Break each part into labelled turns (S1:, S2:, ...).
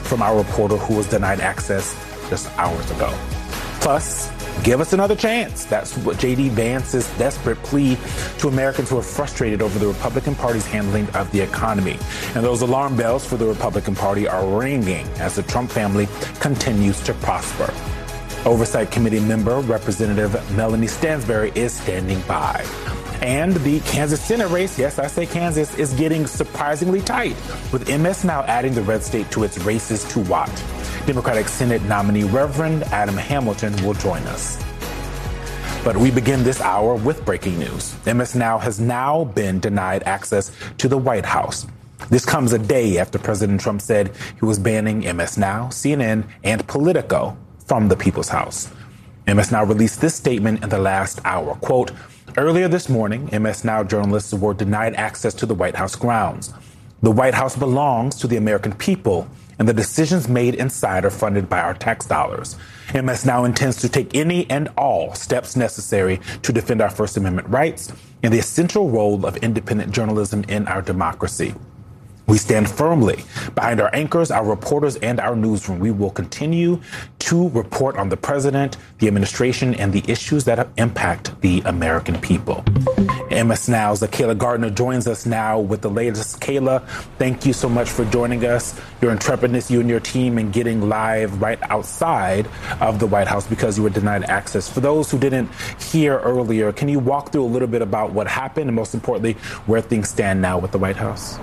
S1: from our reporter who was denied access just hours ago. Plus, give us another chance. That's what J.D. Vance's desperate plea to Americans who are frustrated over the Republican Party's handling of the economy. And those alarm bells for the Republican Party are ringing as the Trump family continues to prosper. Oversight Committee member Representative Melanie Stansbury is standing by. And the Kansas Senate race, yes, I say Kansas, is getting surprisingly tight, with MS Now adding the red state to its races to watch. Democratic Senate nominee Reverend Adam Hamilton will join us. But we begin this hour with breaking news. MS Now has now been denied access to the White House. This comes a day after President Trump said he was banning MS Now, CNN, and Politico from the People's House. MS Now released this statement in the last hour. Quote, earlier this morning, MS Now journalists were denied access to the White House grounds. The White House belongs to the American people, and the decisions made inside are funded by our tax dollars. MS Now intends to take any and all steps necessary to defend our First Amendment rights and the essential role of independent journalism in our democracy. We stand firmly behind our anchors, our reporters, and our newsroom. We will continue to report on the president, the administration, and the issues that impact the American people. MS Now's Kayla Gardner joins us now with the latest. Kayla, thank you so much for joining us. Your intrepidness, you and your team, in getting live right outside of the White House because you were denied access. For those who didn't hear earlier, can you walk through a little bit about what happened and, most importantly, where things stand now with the White House?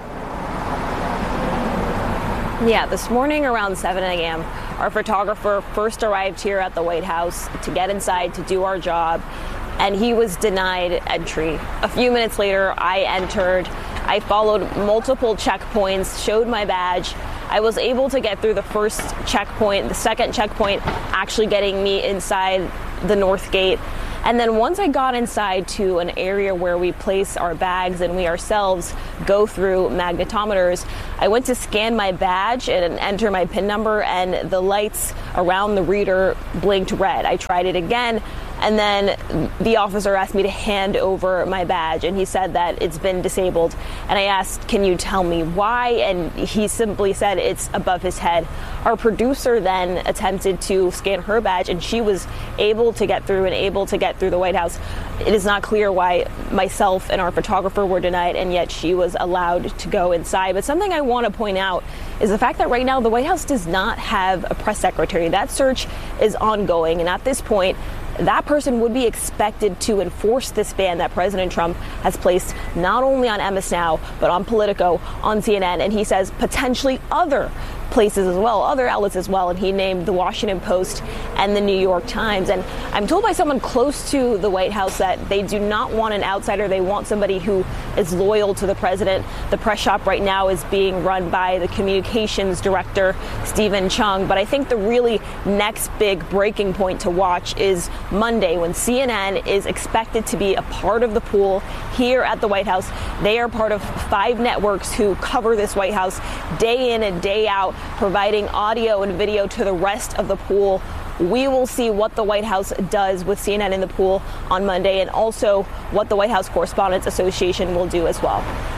S2: Yeah, this morning around 7 a.m., our photographer first arrived here at the White House to get inside to do our job, and he was denied entry. A few minutes later, I entered. I followed multiple checkpoints, showed my badge. I was able to get through the first checkpoint, the second checkpoint actually getting me inside the North Gate. And then once I got inside to an area where we place our bags and we ourselves go through magnetometers, I went to scan my badge and enter my PIN number, and the lights around the reader blinked red. I tried it again, and then the officer asked me to hand over my badge, and he said that it's been disabled. And I asked, can you tell me why? And he simply said it's above his head. Our producer then attempted to scan her badge, and she was able to get through the White House. It is not clear why myself and our photographer were denied, and yet she was allowed to go inside. But something I want to point out is the fact that right now the White House does not have a press secretary. That search is ongoing, and at this point, that person would be expected to enforce this ban that President Trump has placed not only on MS Now, but on Politico, on CNN, and he says potentially other places as well, other outlets as well, and he named the Washington Post and the New York Times. And I'm told by someone close to the White House that they do not want an outsider. They want somebody who is loyal to the president. The press shop right now is being run by the communications director, Stephen Chung. But I think the really next big breaking point to watch is Monday, when CNN is expected to be a part of the pool here at the White House. They are part of 5 networks who cover this White House day in and day out, providing audio and video to the rest of the pool. We will see what the White House does with CNN in the pool on Monday, and also what the White House Correspondents Association will do as well.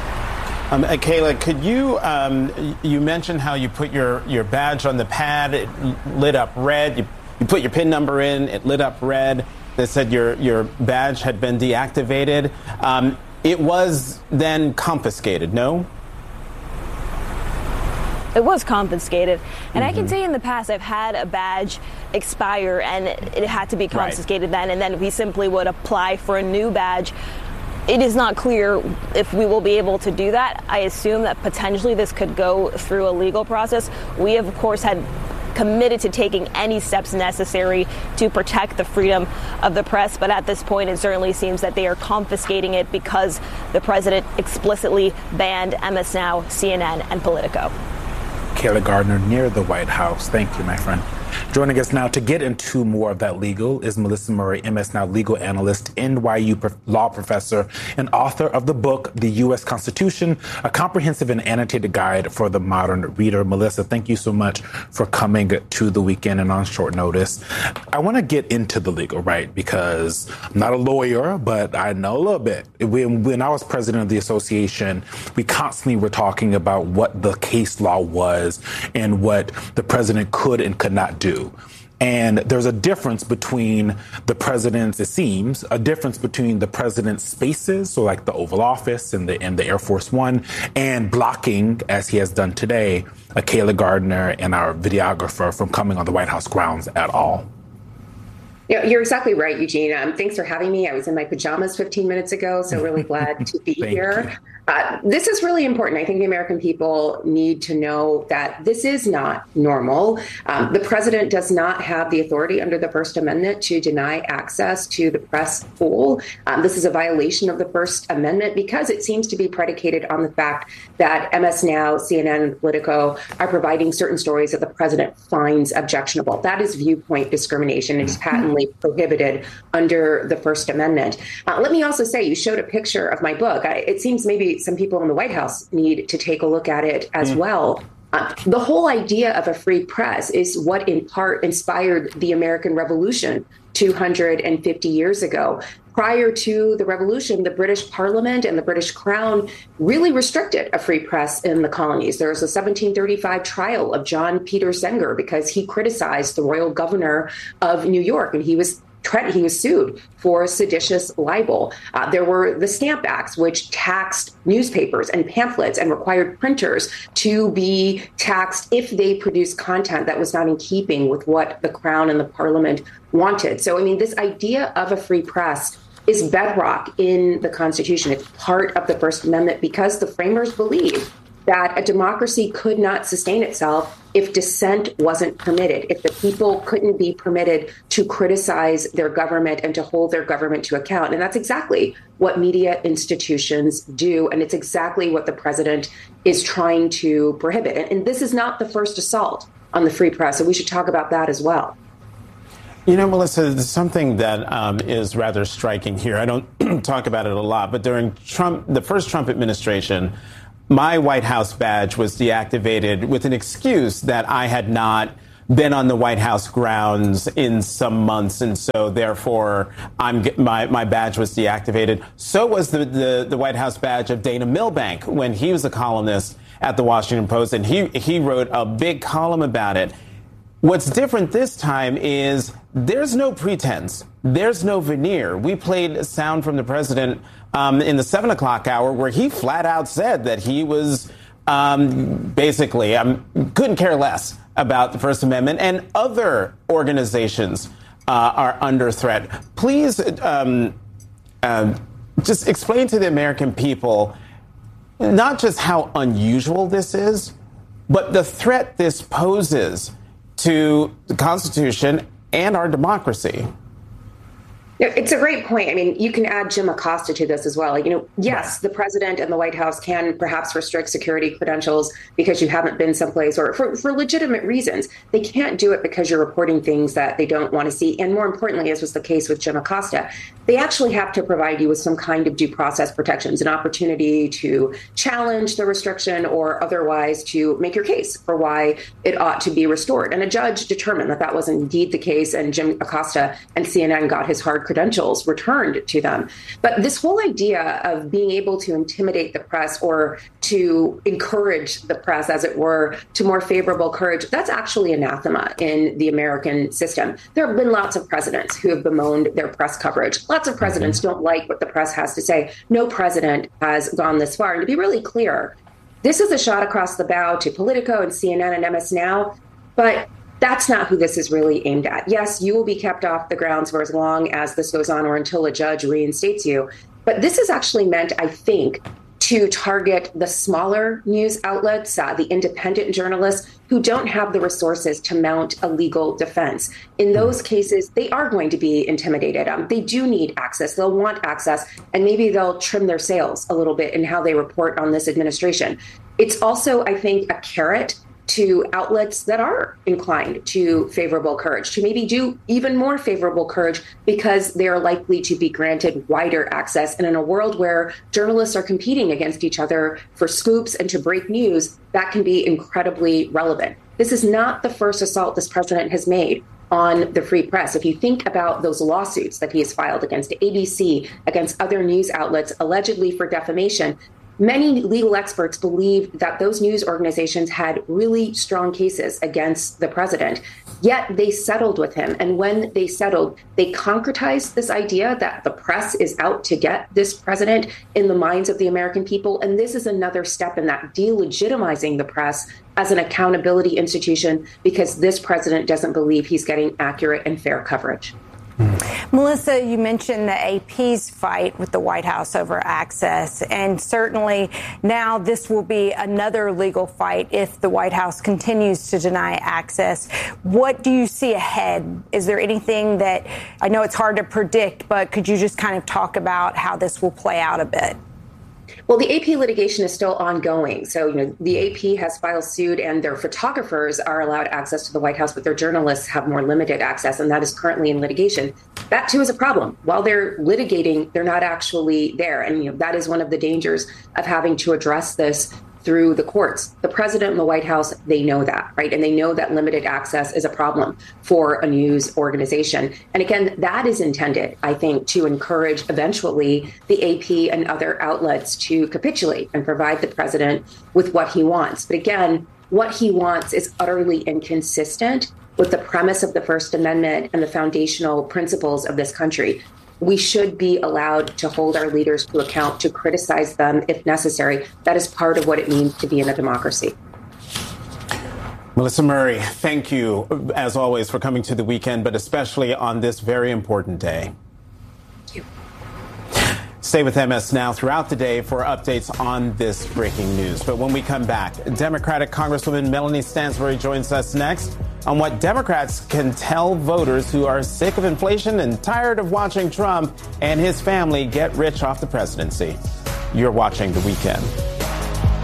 S3: Kayla, could you, you mentioned how you put your badge on the pad, it lit up red. You put your PIN number in, it lit up red. They said your badge had been deactivated. It was then confiscated, no?
S2: It was confiscated. And I can say in the past I've had a badge expire and it had to be confiscated then, and then we simply would apply for a new badge. It is not clear if we will be able to do that. I assume that potentially this could go through a legal process. We have, of course, had committed to taking any steps necessary to protect the freedom of the press. But at this point, it certainly seems that they are confiscating it because the president explicitly banned MS Now, CNN, and Politico.
S1: Kayla Gardner near the White House. Thank you, my friend. Joining us now to get into more of that legal is Melissa Murray, MS Now legal analyst, NYU law professor, and author of the book, The U.S. Constitution, a comprehensive and annotated guide for the modern reader. Melissa, thank you so much for coming to the weekend and on short notice. I want to get into the legal, right? Because I'm not a lawyer, but I know a little bit. When I was president of the association, we constantly were talking about what the case law was and what the president could and could not do. And there's a difference between the president's, it seems, a difference between the president's spaces, so like the Oval Office and the Air Force One, and blocking, as he has done today, Kayla Gardner and our videographer from coming on the White House grounds at all.
S4: Yeah, you're exactly right, Eugene. Thanks for having me. I was in my pajamas 15 minutes ago, so really glad to be here. This is really important. I think the American people need to know that this is not normal. The president does not have the authority under the First Amendment to deny access to the press pool. This is a violation of the First Amendment because it seems to be predicated on the fact that MS Now, CNN, and Politico are providing certain stories that the president finds objectionable. That is viewpoint discrimination. It is patently prohibited under the First Amendment. Let me also say, you showed a picture of my book. It seems maybe some people in the White House need to take a look at it as well. The whole idea of a free press is what in part inspired the American Revolution 250 years ago. Prior to the revolution, the British Parliament and the British Crown really restricted a free press in the colonies. There was a 1735 trial of John Peter Zenger because he criticized the royal governor of New York, and he was sued for seditious libel. There were the Stamp Acts, which taxed newspapers and pamphlets and required printers to be taxed if they produced content that was not in keeping with what the Crown and the Parliament wanted. So, I mean, this idea of a free press is bedrock in the Constitution. It's part of the First Amendment because the framers believed that a democracy could not sustain itself if dissent wasn't permitted, if the people couldn't be permitted to criticize their government and to hold their government to account. And that's exactly what media institutions do. And it's exactly what the president is trying to prohibit. And this is not the first assault on the free press. So we should talk about that as well.
S3: You know, Melissa, there's something that is rather striking here. I don't talk about it a lot, but during the first Trump administration, my White House badge was deactivated with an excuse that I had not been on the White House grounds in some months, and so therefore my badge was deactivated. So was the White House badge of Dana Milbank when he was a columnist at the Washington Post, and he wrote a big column about it. What's different this time is there's no pretense. There's no veneer. We played sound from the president in the 7 o'clock hour where he flat out said that he was basically couldn't care less about the First Amendment, and other organizations are under threat. Please just explain to the American people not just how unusual this is, but the threat this poses to the Constitution and our democracy.
S4: It's a great point. I mean, you can add Jim Acosta to this as well. Yes, the president and the White House can perhaps restrict security credentials because you haven't been someplace or for legitimate reasons. They can't do it because you're reporting things that they don't want to see. And more importantly, as was the case with Jim Acosta, they actually have to provide you with some kind of due process protections, an opportunity to challenge the restriction or otherwise to make your case for why it ought to be restored. And a judge determined that that was indeed the case, and Jim Acosta and CNN got his hard credentials returned to them. But this whole idea of being able to intimidate the press or to encourage the press, as it were, to more favorable courage, that's actually anathema in the American system. There have been lots of presidents who have bemoaned their press coverage. Lots of presidents don't like what the press has to say. No president has gone this far. And to be really clear, this is a shot across the bow to Politico and CNN and MS Now, but that's not who this is really aimed at. Yes, you will be kept off the grounds for as long as this goes on or until a judge reinstates you. But this is actually meant, I think, to target the smaller news outlets, the independent journalists who don't have the resources to mount a legal defense. In those cases, they are going to be intimidated. They do need access. They'll want access, and maybe they'll trim their sails a little bit in how they report on this administration. It's also, I think, a carrot to outlets that are inclined to favorable coverage, to maybe do even more favorable coverage because they are likely to be granted wider access. And in a world where journalists are competing against each other for scoops and to break news, that can be incredibly relevant. This is not the first assault this president has made on the free press. If you think about those lawsuits that he has filed against ABC, against other news outlets, allegedly for defamation, many legal experts believe that those news organizations had really strong cases against the president, yet they settled with him. And when they settled, they concretized this idea that the press is out to get this president in the minds of the American people. And this is another step in that, delegitimizing the press as an accountability institution because this president doesn't believe he's getting accurate and fair coverage.
S5: Melissa, you mentioned the AP's fight with the White House over access, and certainly now this will be another legal fight if the White House continues to deny access. What do you see ahead? Is there anything that, I know it's hard to predict, but could you just kind of talk about how this will play out a bit?
S4: Well, the AP litigation is still ongoing. So, the AP has filed suit and their photographers are allowed access to the White House, but their journalists have more limited access, and that is currently in litigation. That, too, is a problem. While they're litigating, they're not actually there. And, that is one of the dangers of having to address this through the courts. The president and the White House, they know that, right? And they know that limited access is a problem for a news organization. And again, that is intended, I think, to encourage eventually the AP and other outlets to capitulate and provide the president with what he wants. But again, what he wants is utterly inconsistent with the premise of the First Amendment and the foundational principles of this country. We should be allowed to hold our leaders to account, to criticize them if necessary. That is part of what it means to be in a democracy.
S3: Melissa Murray, thank you, as always, for coming to The Weekend, but especially on this very important day.
S4: Thank you.
S3: Stay with MS Now throughout the day for updates on this breaking news. But when we come back, Democratic Congresswoman Melanie Stansbury joins us next on what Democrats can tell voters who are sick of inflation and tired of watching Trump and his family get rich off the presidency. You're watching The Weekend.